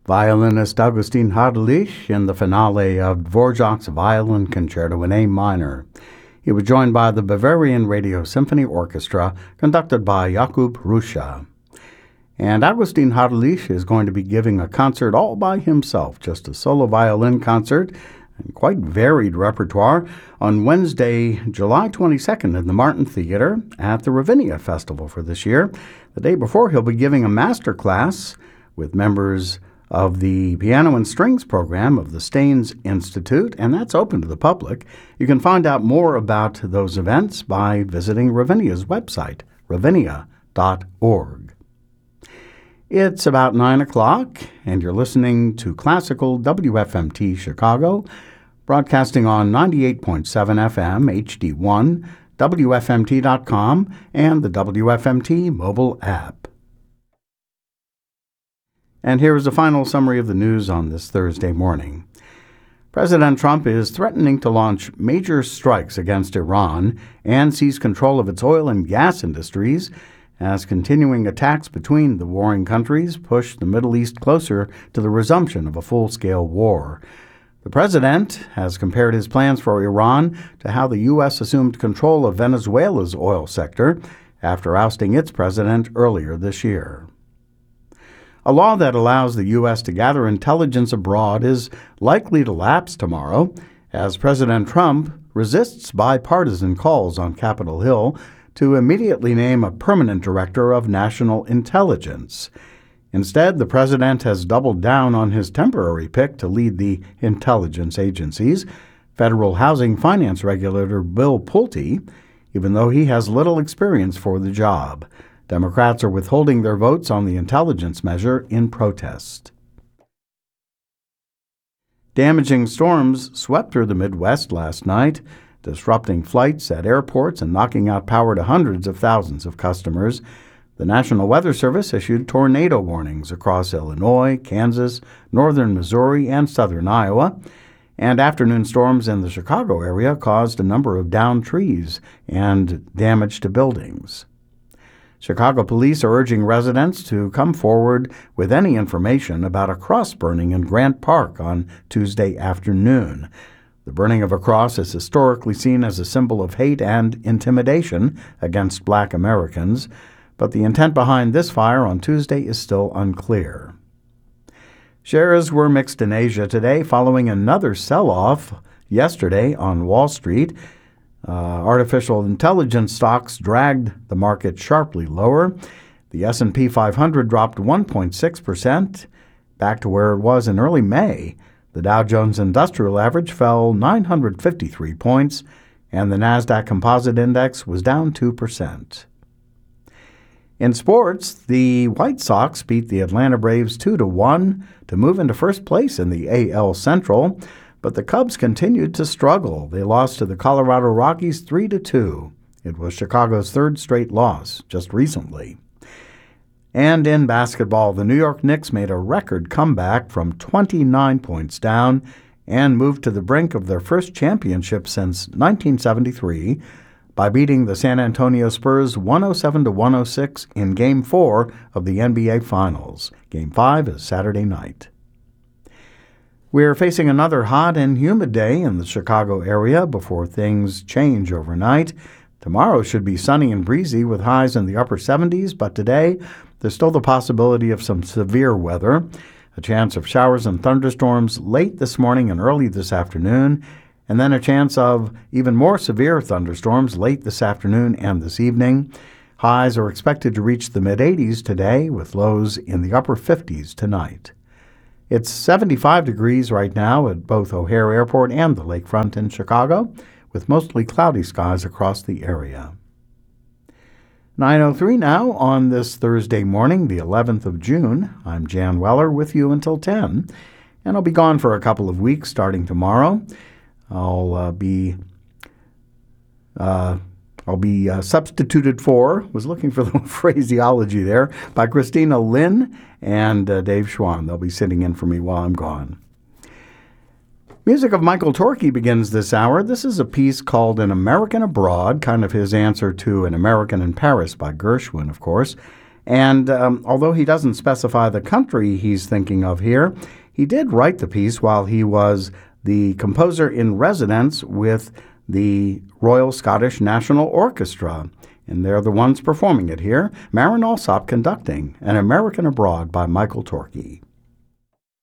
Violinist Augustin Hardelich in the finale of Dvorak's Violin Concerto in A minor. He was joined by the Bavarian Radio Symphony Orchestra, conducted by Jakub Ruscha. And Augustin Hardelich is going to be giving a concert all by himself, just a solo violin concert, and quite varied repertoire, on Wednesday, July 22nd in the Martin Theater at the Ravinia Festival for this year. The day before, he'll be giving a master class with members of the Piano and Strings program of the Staines Institute, and that's open to the public. You can find out more about those events by visiting Ravinia's website, ravinia.org. It's about 9 o'clock, and you're listening to Classical WFMT Chicago, broadcasting on 98.7 FM, HD1, WFMT.com, and the WFMT mobile app. And here is a final summary of the news on this Thursday morning. President Trump is threatening to launch major strikes against Iran and seize control of its oil and gas industries as continuing attacks between the warring countries push the Middle East closer to the resumption of a full-scale war. The president has compared his plans for Iran to how the U.S. assumed control of Venezuela's oil sector after ousting its president earlier this year. A law that allows the U.S. to gather intelligence abroad is likely to lapse tomorrow as President Trump resists bipartisan calls on Capitol Hill to immediately name a permanent director of national intelligence. Instead, the president has doubled down on his temporary pick to lead the intelligence agencies, federal housing finance regulator Bill Pulte, even though he has little experience for the job. Democrats are withholding their votes on the intelligence measure in protest. Damaging storms swept through the Midwest last night, disrupting flights at airports and knocking out power to hundreds of thousands of customers. The National Weather Service issued tornado warnings across Illinois, Kansas, northern Missouri, and southern Iowa. And afternoon storms in the Chicago area caused a number of downed trees and damage to buildings. Chicago police are urging residents to come forward with any information about a cross burning in Grant Park on Tuesday afternoon. The burning of a cross is historically seen as a symbol of hate and intimidation against Black Americans, but the intent behind this fire on Tuesday is still unclear. Shares were mixed in Asia today following another sell-off yesterday on Wall Street. Artificial intelligence stocks dragged the market sharply lower. The S&P 500 dropped 1.6%, back to where it was in early May. The Dow Jones Industrial Average fell 953 points, and the Nasdaq Composite Index was down 2%. In sports, the White Sox beat the Atlanta Braves 2-1 to move into first place in the AL Central. But the Cubs continued to struggle. They lost to the Colorado Rockies 3-2. It was Chicago's third straight loss just recently. And in basketball, the New York Knicks made a record comeback from 29 points down and moved to the brink of their first championship since 1973 by beating the San Antonio Spurs 107-106 in Game 4 of the NBA Finals. Game 5 is Saturday night. We're facing another hot and humid day in the Chicago area before things change overnight. Tomorrow should be sunny and breezy with highs in the upper 70s, but today there's still the possibility of some severe weather. A chance of showers and thunderstorms late this morning and early this afternoon, and then a chance of even more severe thunderstorms late this afternoon and this evening. Highs are expected to reach the mid-80s today with lows in the upper 50s tonight. It's 75 degrees right now at both O'Hare Airport and the lakefront in Chicago, with mostly cloudy skies across the area. 9:03 now on this Thursday morning, the 11th of June. I'm Jan Weller with you until 10, and I'll be gone for a couple of weeks starting tomorrow. I'll be substituted for, was looking for the phraseology there, by Christina Lynn and Dave Schwann. They'll be sitting in for me while I'm gone. Music of Michael Torke begins this hour. This is a piece called An American Abroad, kind of his answer to An American in Paris by Gershwin, of course. And although he doesn't specify the country he's thinking of here, he did write the piece while he was the composer in residence with the Royal Scottish National Orchestra. And they're the ones performing it here. Marin Alsop conducting An American Abroad by Michael Torke.